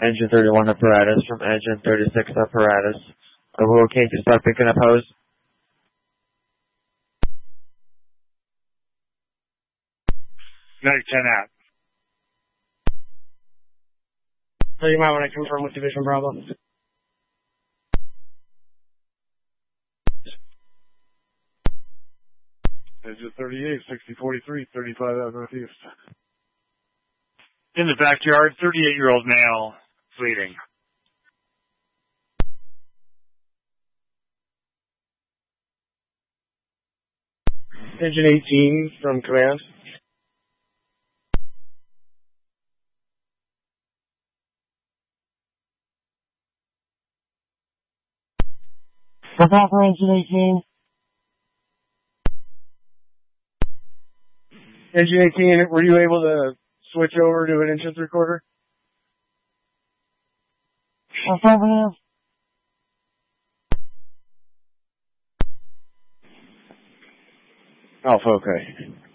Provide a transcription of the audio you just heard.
Engine 31 apparatus from engine 36 apparatus. Are we okay to start picking up hose? United 10 out. So you might want to confirm with Division Bravo. Engine 38, 6043, 35 out northeast. In the backyard, 38-year-old male, bleeding. Engine 18 from command. What's that for engine 18? Engine 18, were you able to switch over to an inch and 3/4? Affirmative. Alpha, okay.